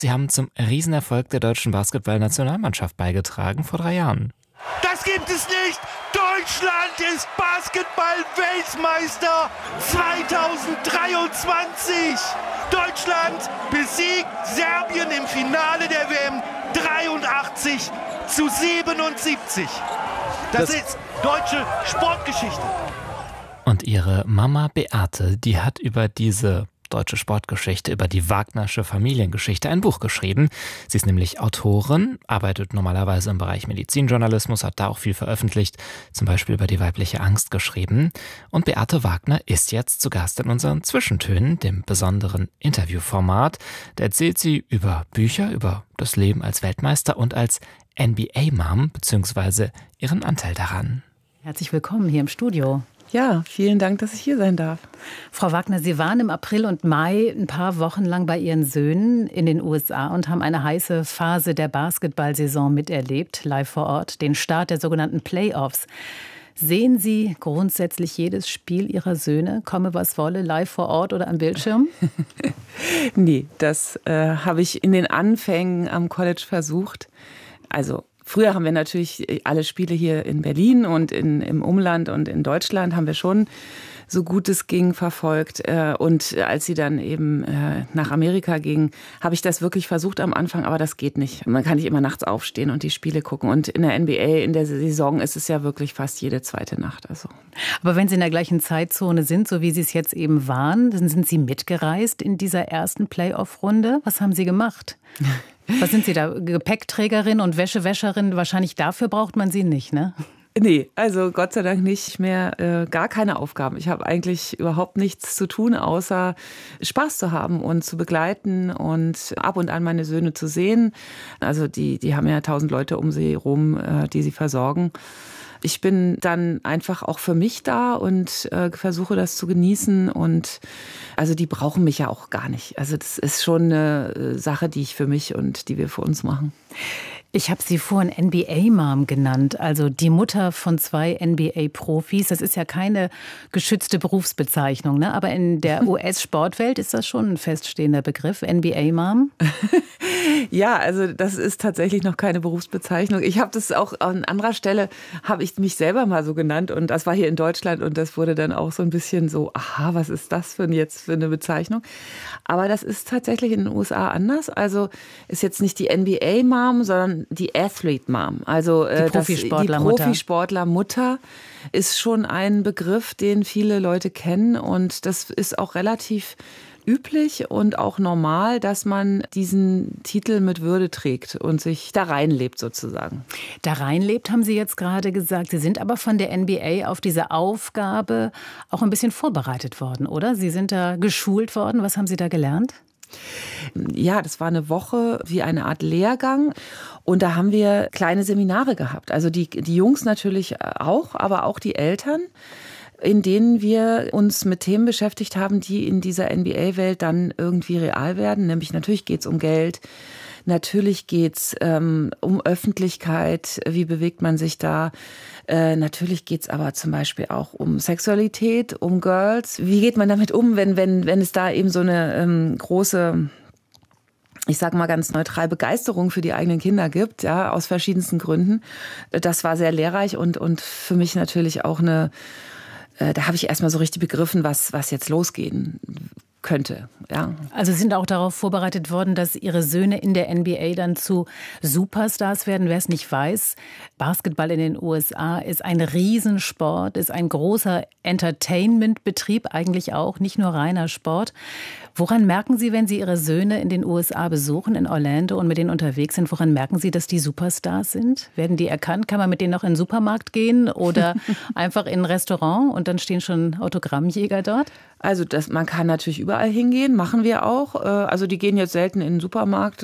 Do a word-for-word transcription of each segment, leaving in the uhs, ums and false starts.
Sie haben zum Riesenerfolg der deutschen Basketballnationalmannschaft beigetragen vor drei Jahren. Das gibt es nicht! Deutschland ist Basketball-Weltmeister zweitausenddreiundzwanzig! Deutschland besiegt Serbien im Finale der W M dreiundachtzig zu siebenundsiebzig. Das, das ist deutsche Sportgeschichte. Und ihre Mama Beate, die hat über diese deutsche Sportgeschichte, über die Wagnersche Familiengeschichte ein Buch geschrieben. Sie ist nämlich Autorin, arbeitet normalerweise im Bereich Medizinjournalismus, hat da auch viel veröffentlicht, zum Beispiel über die weibliche Angst geschrieben. Und Beate Wagner ist jetzt zu Gast in unseren Zwischentönen, dem besonderen Interviewformat. Da erzählt sie über Bücher, über das Leben als Weltmeister und als N B A-Mom, beziehungsweise ihren Anteil daran. Herzlich willkommen hier im Studio. Ja, vielen Dank, dass ich hier sein darf. Frau Wagner, Sie waren im April und Mai ein paar Wochen lang bei Ihren Söhnen in den U S A und haben eine heiße Phase der Basketballsaison miterlebt, live vor Ort, den Start der sogenannten Playoffs. Sehen Sie grundsätzlich jedes Spiel Ihrer Söhne, komme was wolle, live vor Ort oder am Bildschirm? Nee, das äh, habe ich in den Anfängen am College versucht. Also früher haben wir natürlich alle Spiele hier in Berlin und in, im Umland und in Deutschland haben wir schon so gut es ging verfolgt. Und als sie dann eben nach Amerika ging, habe ich das wirklich versucht am Anfang, aber das geht nicht. Man kann nicht immer nachts aufstehen und die Spiele gucken. Und in der N B A, in der Saison ist es ja wirklich fast jede zweite Nacht. Also. Aber wenn Sie in der gleichen Zeitzone sind, so wie Sie es jetzt eben waren, dann sind Sie mitgereist in dieser ersten Playoff-Runde. Was haben Sie gemacht? Was sind Sie da? Gepäckträgerin und Wäschewäscherin? Wahrscheinlich dafür braucht man Sie nicht, ne? Nee, also Gott sei Dank nicht mehr, äh, gar keine Aufgaben. Ich habe eigentlich überhaupt nichts zu tun, außer Spaß zu haben und zu begleiten und ab und an meine Söhne zu sehen. Also die, die haben ja tausend Leute um sie rum, äh, die sie versorgen. Ich bin dann einfach auch für mich da und äh, versuche das zu genießen und also die brauchen mich ja auch gar nicht. Also das ist schon eine Sache, die ich für mich und die wir für uns machen. Ich habe Sie vorhin N B A-Mom genannt, also die Mutter von zwei N B A-Profis. Das ist ja keine geschützte Berufsbezeichnung, ne? Aber in der U S-Sportwelt ist das schon ein feststehender Begriff, N B A-Mom. Ja, also das ist tatsächlich noch keine Berufsbezeichnung. Ich habe das auch an anderer Stelle, habe ich mich selber mal so genannt und das war hier in Deutschland und das wurde dann auch so ein bisschen so, aha, was ist das für jetzt für eine Bezeichnung? Aber das ist tatsächlich in den U S A anders. Also ist jetzt nicht die N B A-Mom, sondern die Athlete Mom, also die Profisportlermutter. Die Profisportlermutter ist schon ein Begriff, den viele Leute kennen und das ist auch relativ üblich und auch normal, dass man diesen Titel mit Würde trägt und sich da reinlebt sozusagen. Da reinlebt, haben Sie jetzt gerade gesagt. Sie sind aber von der N B A auf diese Aufgabe auch ein bisschen vorbereitet worden, oder? Sie sind da geschult worden. Was haben Sie da gelernt? Ja, das war eine Woche wie eine Art Lehrgang und da haben wir kleine Seminare gehabt. Also die, die Jungs natürlich auch, aber auch die Eltern, in denen wir uns mit Themen beschäftigt haben, die in dieser N B A-Welt dann irgendwie real werden. Nämlich natürlich geht es um Geld, natürlich geht es ähm, um Öffentlichkeit, wie bewegt man sich da. Äh, natürlich geht es aber zum Beispiel auch um Sexualität, um Girls. Wie geht man damit um, wenn, wenn, wenn es da eben so eine ähm, große, ich sag mal ganz neutral, Begeisterung für die eigenen Kinder gibt, ja, aus verschiedensten Gründen. Das war sehr lehrreich und, und für mich natürlich auch eine, äh, da habe ich erstmal so richtig begriffen, was, was jetzt losgehen könnte, ja. Also Sie sind auch darauf vorbereitet worden, dass Ihre Söhne in der N B A dann zu Superstars werden. Wer es nicht weiß, Basketball in den U S A ist ein Riesensport, ist ein großer Entertainment-Betrieb, eigentlich auch, nicht nur reiner Sport. Woran merken Sie, wenn Sie Ihre Söhne in den U S A besuchen, in Orlando und mit denen unterwegs sind, woran merken Sie, dass die Superstars sind? Werden die erkannt? Kann man mit denen noch in den Supermarkt gehen oder einfach in ein Restaurant und dann stehen schon Autogrammjäger dort? Also das, man kann natürlich überall hingehen, machen wir auch. Also die gehen jetzt selten in den Supermarkt,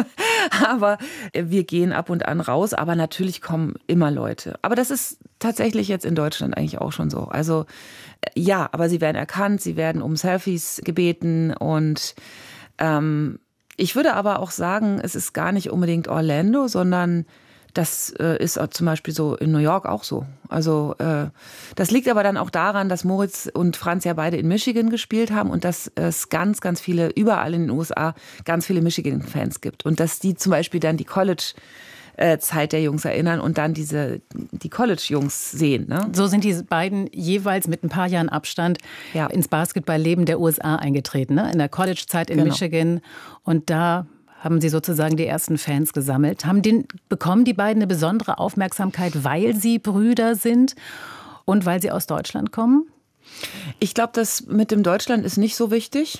aber wir gehen ab und an raus. Aber natürlich kommen immer Leute. Aber das ist tatsächlich jetzt in Deutschland eigentlich auch schon so. Also ja, aber sie werden erkannt, sie werden um Selfies gebeten und ähm, ich würde aber auch sagen, es ist gar nicht unbedingt Orlando, sondern Das äh, ist zum Beispiel so in New York auch so. Also äh, das liegt aber dann auch daran, dass Moritz und Franz ja beide in Michigan gespielt haben und dass es ganz, ganz viele, überall in den U S A, ganz viele Michigan-Fans gibt. Und dass die zum Beispiel dann die College- Zeit der Jungs erinnern und dann diese die College-Jungs sehen. Ne? So sind die beiden jeweils mit ein paar Jahren Abstand ja. ins Basketballleben der U S A eingetreten. Ne? In der College-Zeit in genau. Michigan. Und da haben sie sozusagen die ersten Fans gesammelt. Haben den, bekommen die beiden eine besondere Aufmerksamkeit, weil sie Brüder sind und weil sie aus Deutschland kommen? Ich glaube, das mit dem Deutschland ist nicht so wichtig.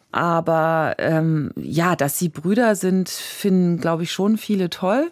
Aber ähm, ja, dass sie Brüder sind, finden, glaube ich, schon viele toll.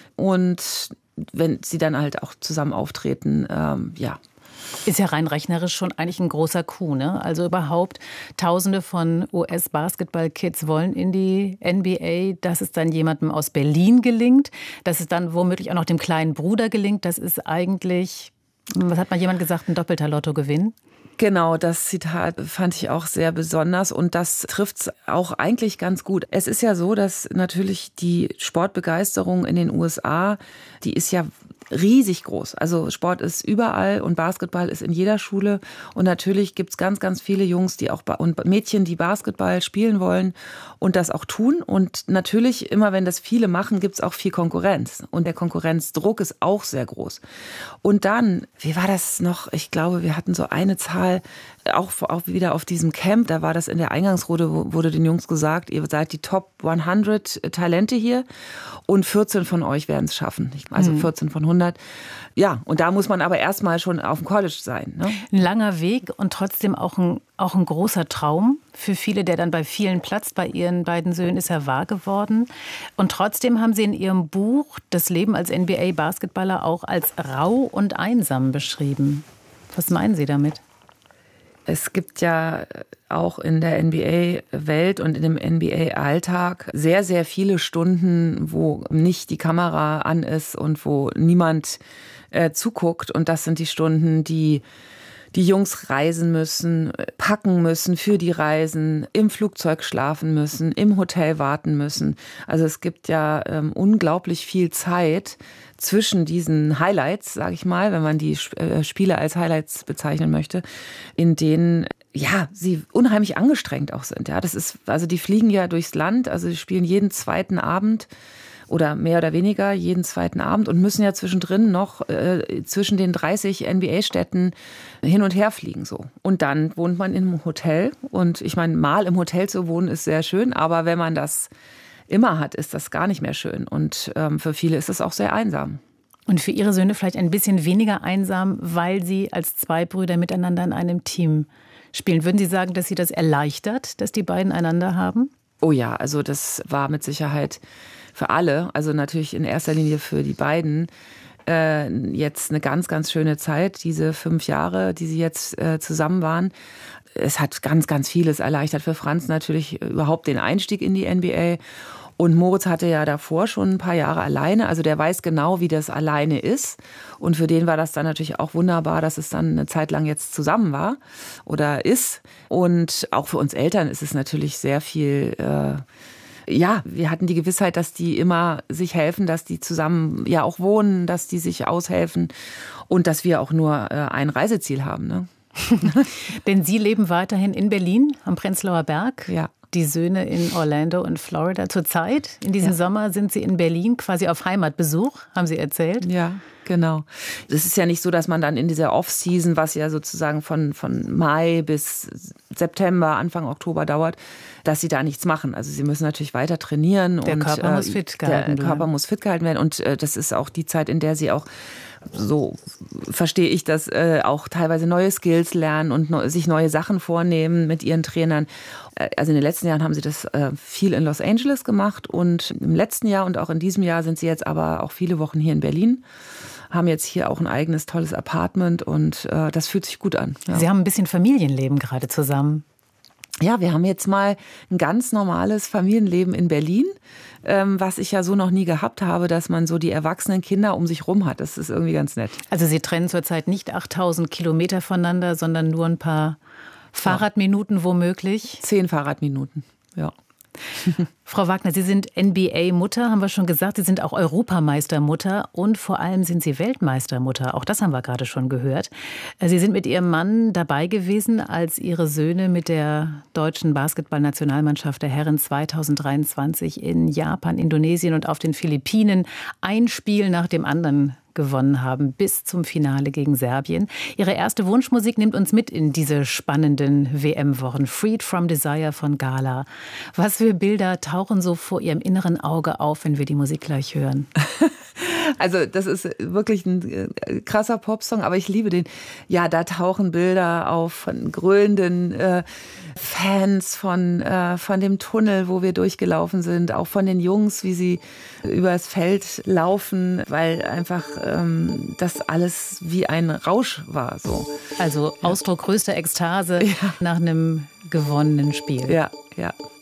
Und wenn sie dann halt auch zusammen auftreten, ähm, ja. Ist ja rein rechnerisch schon eigentlich ein großer Coup, ne? Also überhaupt Tausende von U S-Basketball-Kids wollen in die N B A, dass es dann jemandem aus Berlin gelingt, dass es dann womöglich auch noch dem kleinen Bruder gelingt. Das ist eigentlich, was hat mal jemand gesagt, ein doppelter Lottogewinn? Genau, das Zitat fand ich auch sehr besonders und das trifft's auch eigentlich ganz gut. Es ist ja so, dass natürlich die Sportbegeisterung in den U S A, die ist ja riesig groß. Also Sport ist überall und Basketball ist in jeder Schule. Und natürlich gibt's ganz, ganz viele Jungs, die auch und Mädchen, die Basketball spielen wollen und das auch tun. Und natürlich, immer wenn das viele machen, gibt's auch viel Konkurrenz. Und der Konkurrenzdruck ist auch sehr groß. Und dann, wie war das noch? Ich glaube, wir hatten so eine Zahl, auch, auch wieder auf diesem Camp, da war das in der Eingangsrunde, wurde den Jungs gesagt, ihr seid die Top hundert Talente hier und vierzehn von euch werden es schaffen. Also vierzehn von hundert. Ja, und da muss man aber erstmal schon auf dem College sein. Ne? Ein langer Weg und trotzdem auch ein, auch ein großer Traum für viele, der dann bei vielen platzt. Bei ihren beiden Söhnen ist er wahr geworden. Und trotzdem haben Sie in Ihrem Buch das Leben als N B A-Basketballer auch als rau und einsam beschrieben. Was meinen Sie damit? Es gibt ja auch in der N B A-Welt und in dem N B A-Alltag sehr, sehr viele Stunden, wo nicht die Kamera an ist und wo niemand äh, zuguckt. Und das sind die Stunden, die die Jungs reisen müssen, packen müssen für die Reisen, im Flugzeug schlafen müssen, im Hotel warten müssen. Also es gibt ja ähm, unglaublich viel Zeit zwischen diesen Highlights, sage ich mal, wenn man die Spiele als Highlights bezeichnen möchte, in denen ja sie unheimlich angestrengt auch sind. Ja, das ist also die fliegen ja durchs Land, also sie spielen jeden zweiten Abend oder mehr oder weniger jeden zweiten Abend und müssen ja zwischendrin noch äh, zwischen den dreißig N B A-Städten hin und her fliegen so. Und dann wohnt man in einem Hotel und ich meine, mal im Hotel zu wohnen ist sehr schön, aber wenn man das immer hat, ist das gar nicht mehr schön. Und ähm, für viele ist es auch sehr einsam. Und für Ihre Söhne vielleicht ein bisschen weniger einsam, weil Sie als zwei Brüder miteinander in einem Team spielen. Würden Sie sagen, dass Sie das erleichtert, dass die beiden einander haben? Oh ja, also das war mit Sicherheit für alle, also natürlich in erster Linie für die beiden, äh, jetzt eine ganz, ganz schöne Zeit, diese fünf Jahre, die sie jetzt äh, zusammen waren. Es hat ganz, ganz vieles erleichtert. Für Franz natürlich überhaupt den Einstieg in die N B A. Und Moritz hatte ja davor schon ein paar Jahre alleine. Also der weiß genau, wie das alleine ist. Und für den war das dann natürlich auch wunderbar, dass es dann eine Zeit lang jetzt zusammen war oder ist. Und auch für uns Eltern ist es natürlich sehr viel... Äh, Ja, wir hatten die Gewissheit, dass die immer sich helfen, dass die zusammen ja auch wohnen, dass die sich aushelfen und dass wir auch nur äh, ein Reiseziel haben. Ne? Denn Sie leben weiterhin in Berlin am Prenzlauer Berg. Ja. Die Söhne in Orlando und Florida. Zurzeit, in diesem ja. Sommer, sind Sie in Berlin quasi auf Heimatbesuch, haben Sie erzählt. Ja, genau. Es ist ja nicht so, dass man dann in dieser Off-Season, was ja sozusagen von, von Mai bis September, Anfang Oktober dauert, dass sie da nichts machen. Also sie müssen natürlich weiter trainieren. Der und Körper äh, muss fit gehalten Der bleiben. Körper muss fit gehalten werden. Und äh, das ist auch die Zeit, in der sie auch, so verstehe ich das, äh, auch teilweise neue Skills lernen und no, sich neue Sachen vornehmen mit ihren Trainern. Also in den letzten Jahren haben sie das äh, viel in Los Angeles gemacht und im letzten Jahr und auch in diesem Jahr sind sie jetzt aber auch viele Wochen hier in Berlin, haben jetzt hier auch ein eigenes tolles Apartment und äh, das fühlt sich gut an. Ja. Sie haben ein bisschen Familienleben gerade zusammen. Ja, wir haben jetzt mal ein ganz normales Familienleben in Berlin, ähm, was ich ja so noch nie gehabt habe, dass man so die erwachsenen Kinder um sich rum hat. Das ist irgendwie ganz nett. Also Sie trennen zurzeit nicht achttausend Kilometer voneinander, sondern nur ein paar Fahrradminuten womöglich? Zehn Fahrradminuten, ja. Frau Wagner, Sie sind N B A-Mutter, haben wir schon gesagt. Sie sind auch Europameistermutter und vor allem sind Sie Weltmeistermutter. Auch das haben wir gerade schon gehört. Sie sind mit Ihrem Mann dabei gewesen, als Ihre Söhne mit der deutschen Basketballnationalmannschaft der Herren zweitausenddreiundzwanzig in Japan, Indonesien und auf den Philippinen ein Spiel nach dem anderen gewonnen haben, bis zum Finale gegen Serbien. Ihre erste Wunschmusik nimmt uns mit in diese spannenden W M-Wochen. Freed from Desire von Gala. Was für Bilder tauchen so vor Ihrem inneren Auge auf, wenn wir die Musik gleich hören? Also das ist wirklich ein krasser Popsong, aber ich liebe den. Ja, da tauchen Bilder auf von grölenden äh, Fans, von, äh, von dem Tunnel, wo wir durchgelaufen sind, auch von den Jungs, wie sie übers Feld laufen, weil einfach ähm, das alles wie ein Rausch war. So. Also Ausdruck größter Ekstase ja. nach einem gewonnenen Spiel. Ja, ja.